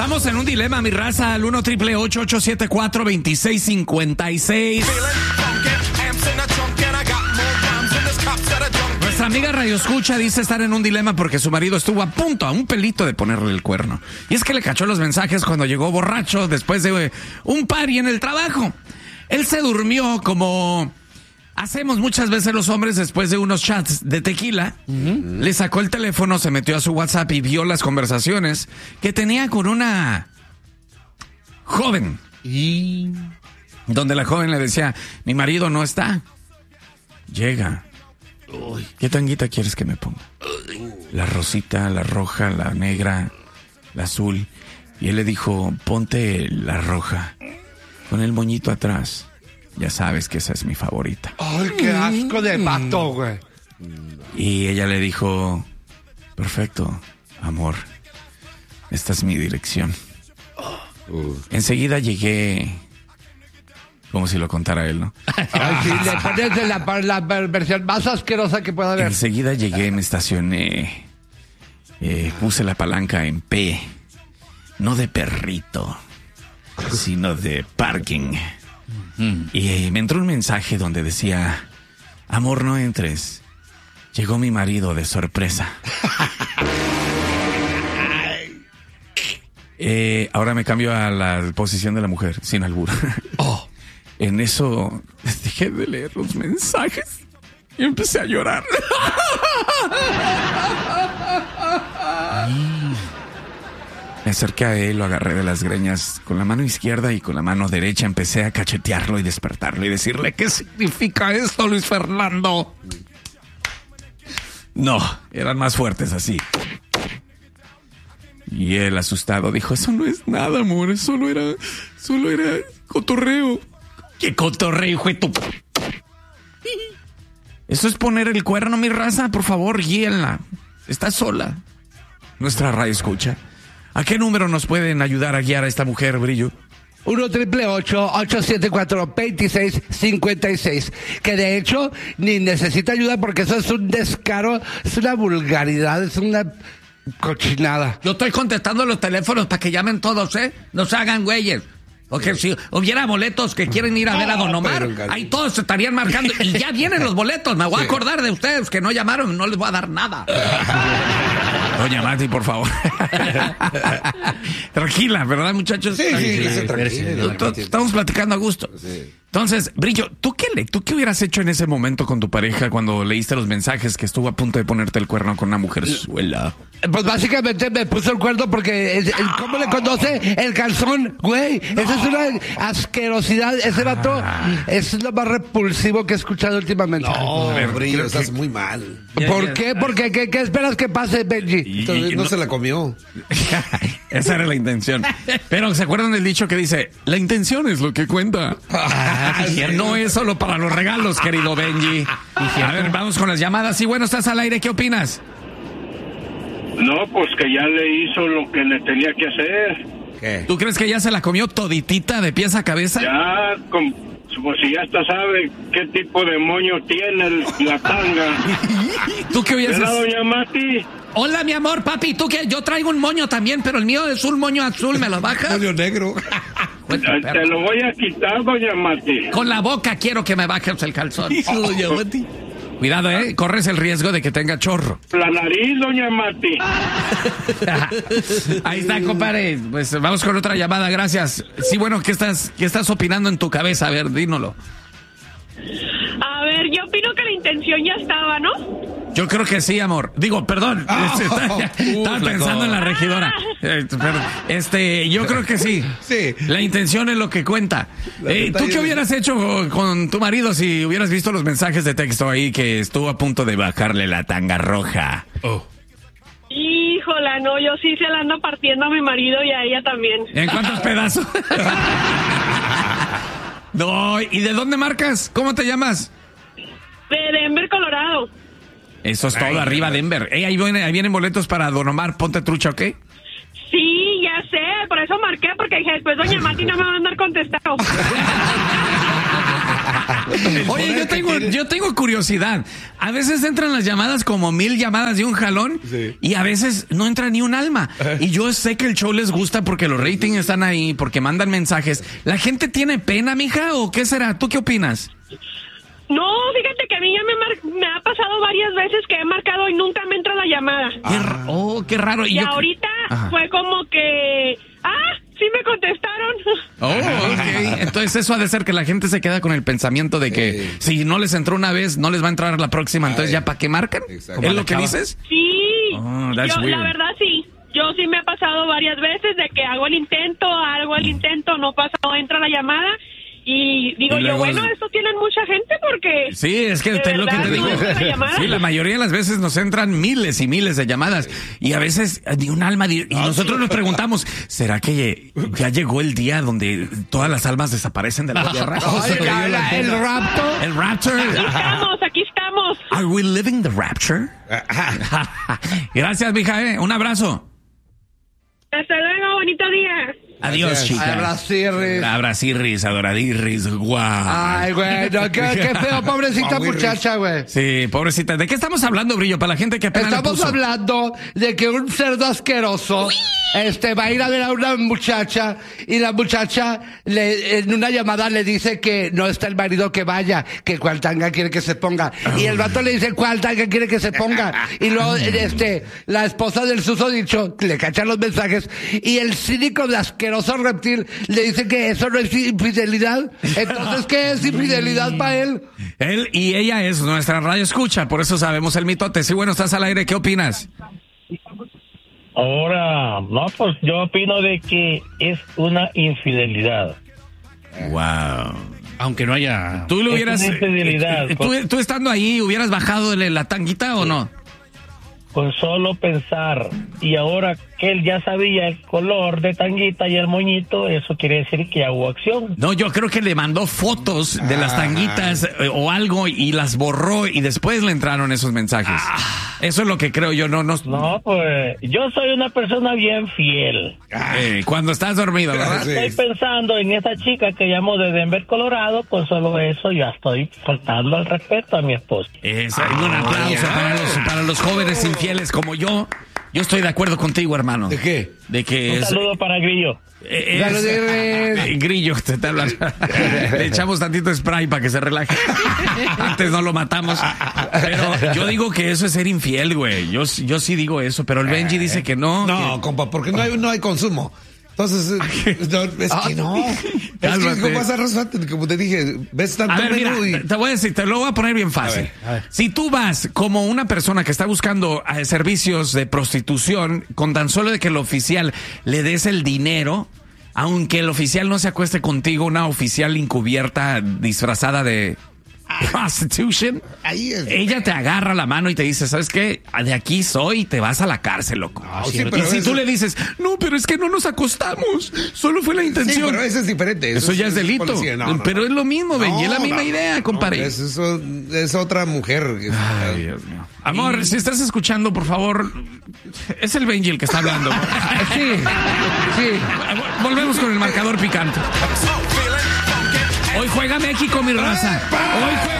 Estamos en un dilema, mi raza, al 1-888-874-2656. Nuestra amiga Radio Escucha dice estar en un dilema porque su marido estuvo a punto, a un pelito de ponerle el cuerno. Y es que le cachó los mensajes cuando llegó borracho después de un party en el trabajo. Él se durmió como hacemos muchas veces los hombres después de unos chats de tequila. Le sacó el teléfono, se metió a su WhatsApp y vio las conversaciones que tenía con una joven. Donde la joven le decía, mi marido no está. Llega. ¿Qué tanguita quieres que me ponga? La rosita, la roja, la negra, la azul. Y él le dijo, ponte la roja, con el moñito atrás. Ya sabes que esa es mi favorita. ¡Ay, qué asco de vato, güey! Y ella le dijo, perfecto, amor, esta es mi dirección. Enseguida llegué, como si lo contara él, ¿no? Ay, sí, le pones la versión más asquerosa que pueda haber. Enseguida llegué, me estacioné, puse la palanca en P, no de perrito, sino de parking. Y me entró un mensaje donde decía, amor, no entres, llegó mi marido de sorpresa. Ahora me cambio a la posición de la mujer, sin albur. En eso dejé de leer los mensajes y empecé a llorar. Me acerqué a él, lo agarré de las greñas con la mano izquierda y con la mano derecha empecé a cachetearlo y despertarlo y decirle, ¿qué significa esto, Luis Fernando? No, eran más fuertes así. Y él, asustado, dijo, eso no es nada, amor, solo era cotorreo. ¿Qué cotorreo, hijo de tu...? Eso es poner el cuerno, mi raza, por favor, guíenla. Está sola. Nuestra radio escucha. ¿A qué número nos pueden ayudar a guiar a esta mujer, Brillo? 1-888-874-2656. Que de hecho ni necesita ayuda porque eso es un descaro, es una vulgaridad, es una cochinada. Yo estoy contestando los teléfonos para que llamen todos, ¿eh? No se hagan güeyes. Porque si hubiera boletos que quieren ir a ver a Don Omar, ahí todos se estarían marcando. Y ya vienen los boletos. Me voy a acordar de ustedes que no llamaron, no les voy a dar nada. Doña Mati, por favor. Tranquila, ¿verdad, muchachos? Sí, tranquila. Estamos platicando a gusto. Sí. Entonces, Brillo, ¿tú qué hubieras hecho en ese momento con tu pareja cuando leíste los mensajes que estuvo a punto de ponerte el cuerno con una mujer suela? Pues básicamente me puso el cuerno porque ¿cómo le conoce el calzón, güey? No. Esa es una asquerosidad. Ese vato es lo más repulsivo que he escuchado últimamente. No, Brillo, estás muy mal. ¿Por qué? Porque ¿qué esperas que pase, Benji? Entonces, no se la comió. Esa era la intención. Pero ¿se acuerdan del dicho que dice, la intención es lo que cuenta? No es solo para los regalos, querido Benji. A ver, vamos con las llamadas. Sí, bueno, estás al aire, ¿qué opinas? No, pues que ya le hizo lo que le tenía que hacer. ¿Qué? ¿Tú crees que ya se la comió toditita de pies a cabeza? Ya, pues si ya hasta sabe qué tipo de moño tiene la tanga. ¿Tú qué hubieras ¿Verdad, doña Mati? Hola, mi amor, papi. ¿Tú qué? Yo traigo un moño también, pero el mío es un moño azul. ¿Me lo bajas? Moño negro. Te lo voy a quitar, doña Mati. Con la boca quiero que me bajes el calzón. doña Mati? Cuidado, corres el riesgo de que tenga chorro. La nariz, doña Mati. Ahí está, compadre. Pues vamos con otra llamada, gracias. Sí, bueno, ¿qué estás opinando en tu cabeza? A ver, dínoslo. A ver, yo opino que la intención ya estaba, ¿no? Yo creo que sí, amor. Digo, perdón. Estaba pensando en la regidora. Yo creo que sí. Sí. La intención es lo que cuenta. ¿Tú qué hubieras hecho con tu marido si hubieras visto los mensajes de texto ahí que estuvo a punto de bajarle la tanga roja? Híjola, no, yo sí se la ando partiendo a mi marido y a ella también. ¿En cuántos pedazos? No, ¿y de dónde marcas? ¿Cómo te llamas? De Denver, Colorado. Eso es todo, arriba Denver. Ahí vienen boletos para Don Omar, ponte trucha, ¿ok? Sí, ya sé, por eso marqué, porque dije, después doña Mati no me va a andar contestando. Oye, yo tengo curiosidad. A veces entran las llamadas como 1000 llamadas de un jalón y a veces no entra ni un alma. Y yo sé que el show les gusta porque los ratings están ahí, porque mandan mensajes. ¿La gente tiene pena, mija, o qué será? ¿Tú qué opinas? No, fíjate que a mí ya me ha pasado varias veces que he marcado y nunca me entra la llamada. Qué raro. Y ahorita fue como que... sí me contestaron. Ok. Entonces eso ha de ser que la gente se queda con el pensamiento de que si no les entró una vez, no les va a entrar la próxima. Entonces, ¿ya para qué marcan? Exacto. ¿Es lo que dices? Sí. That's Yo, weird. la verdad, sí. Yo sí me ha pasado varias veces de que hago el intento, no pasa, no entra la llamada. Y digo Y luego yo, bueno, esto tienen mucha gente porque... Sí, es que es lo que te digo. ¿no entra la llamada? Sí, la mayoría de las veces nos entran miles y miles de llamadas y a veces ni un alma. Y nosotros nos preguntamos, ¿será que ya llegó el día donde todas las almas desaparecen de la tierra? El rapto. El rapture. Aquí estamos. Are we living the rapture? Gracias, mija. Un abrazo. Hasta luego, bonito día. Adiós, chicas. Abracirris. Abracirris, adoradirris, guau. Ay, güey, no, qué feo, pobrecita muchacha, güey. Sí, pobrecita. ¿De qué estamos hablando, Brillo? Para la gente que apenas Estamos hablando de que un cerdo asqueroso va a ir a ver a una muchacha y la muchacha en una llamada le dice que no está el marido, que vaya, que cuál tanga quiere que se ponga. Y el vato le dice cuál tanga quiere que se ponga. Y luego la esposa del susodicho le cachan los mensajes y el cínico de asqueroso reptil le dice que eso no es infidelidad. Entonces, ¿qué es infidelidad para él? Él y ella es nuestra radio escucha, por eso sabemos el mitote. Sí, bueno, estás al aire, ¿qué opinas? Ahora, no, pues yo opino de que es una infidelidad. Wow. Aunque no haya... ¿Tú le hubieras... Es una infidelidad. ¿Tú estando ahí, hubieras bajado la tanguita o no? Con solo pensar, y ahora que él ya sabía el color de tanguita y el moñito, eso quiere decir que hubo acción. No, yo creo que le mandó fotos de las tanguitas o algo y las borró y después le entraron esos mensajes. Eso es lo que creo yo. No, pues yo soy una persona bien fiel. Cuando estás dormido, ¿verdad? Sí. Estoy pensando en esa chica que llamó de Denver, Colorado, con solo eso ya estoy faltando al respeto a mi esposa. Un aplauso para los jóvenes infieles como yo. Yo estoy de acuerdo contigo, hermano. ¿De qué? De que Un saludo para Grillo. Grillo, te hablan. Le echamos tantito spray para que se relaje. Antes no lo matamos. Pero yo digo que eso es ser infiel, güey. Yo sí digo eso, pero el Benji dice que no. No, compa, porque no hay consumo. Entonces, es que no. Es que como pasa, como te dije, ves tanto A ver, mira, menú y... te voy a decir, te lo voy a poner bien fácil. A ver. Si tú vas como una persona que está buscando servicios de prostitución, con tan solo de que el oficial le des el dinero, aunque el oficial no se acueste contigo, una oficial encubierta disfrazada de prostitution, Ahí es. ella te agarra la mano y te dice, ¿sabes qué? De aquí soy y te vas a la cárcel, loco. sí, y pero si eso- tú le dices, no, pero es que no nos acostamos, solo fue la Sí, intención. pero eso es diferente. Eso ya es delito. policía. No, pero es lo mismo, Benji, es la No, misma no, idea, compadre. Eso es otra mujer. Ay, Dios mío. Amor, si estás escuchando, por favor, es el Benji el que está hablando. Sí. Volvemos con el marcador picante. Hoy juega México, mi raza. Hoy juega